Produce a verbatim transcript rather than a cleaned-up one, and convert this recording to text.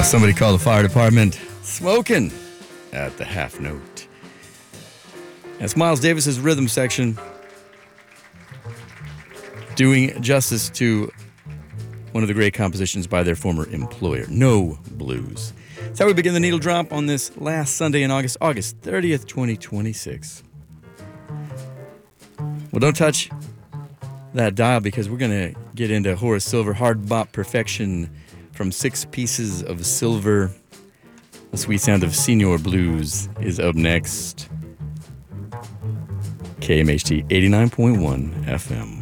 Uh, somebody call the fire department. Smoking at the half note. That's Miles Davis's rhythm section, doing justice to one of the great compositions by their former employer, No Blues. That's how we begin the needle drop on this last Sunday in August, August thirtieth, twenty twenty-six. Well, don't touch that dial because we're going to get into Horace Silver, Hard Bop Perfection from Six Pieces of Silver. The sweet sound of Senior Blues is up next. K M H T eighty-nine point one F M.